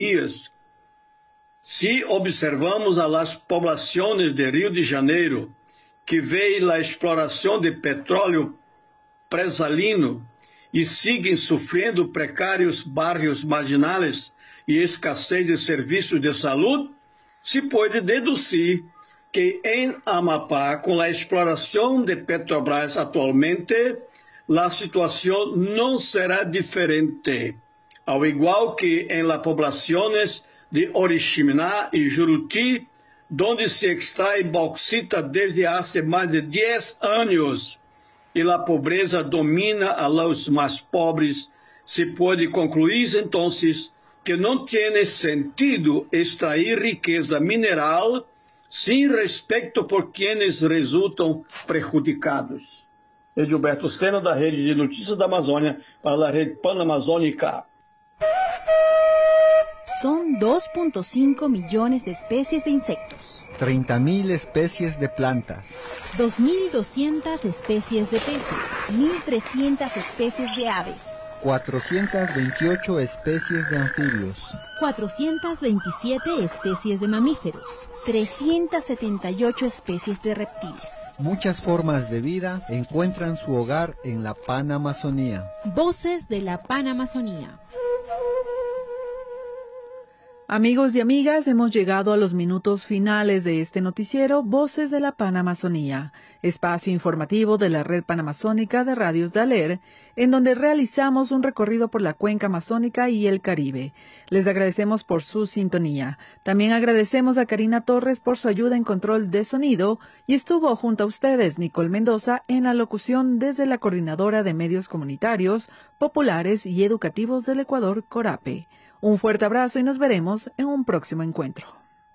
dias. Se observamos a las poblaciones de Rio de Janeiro, que veem a exploração de petróleo presalino e seguem sofrendo precários bairros marginais e escassez de serviços de saúde, se pode deduzir que em Amapá, com a exploração de Petrobras atualmente, a situação não será diferente, ao igual que em las poblaciones de Oriximiná e Juruti, donde se extrai bauxita desde há mais de 10 anos e a pobreza domina a los mais pobres, se pode concluir então que não tem sentido extrair riqueza mineral sem respeito por quienes resultam prejudicados. Edilberto Sena, da Rede de Notícias da Amazônia, para a Rede Panamazônica. Son 2.5 millones de especies de insectos. 30.000 especies de plantas. 2.200 especies de peces. 1.300 especies de aves. 428 especies de anfibios. 427 especies de mamíferos. 378 especies de reptiles. Muchas formas de vida encuentran su hogar en la Panamazonía. Voces de la Panamazonía. Amigos y amigas, hemos llegado a los minutos finales de este noticiero Voces de la Panamazonía, espacio informativo de la Red Panamazónica de Radios de ALER, en donde realizamos un recorrido por la cuenca amazónica y el Caribe. Les agradecemos por su sintonía. También agradecemos a Karina Torres por su ayuda en control de sonido y estuvo junto a ustedes Nicole Mendoza en la locución desde la Coordinadora de Medios Comunitarios, Populares y Educativos del Ecuador, CORAPE. Un fuerte abrazo y nos veremos en un próximo encuentro.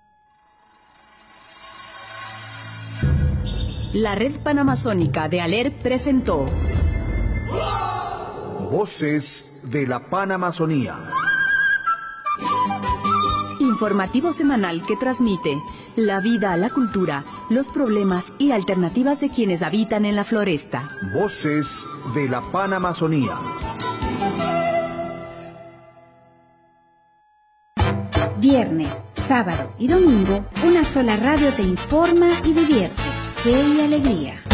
La Red Panamazónica de ALER presentó Voces de la Panamazonía. Informativo semanal que transmite la vida, la cultura, los problemas y alternativas de quienes habitan en la floresta. Voces de la Panamazonía. Viernes, sábado y domingo, una sola radio te informa y divierte. Fe y alegría.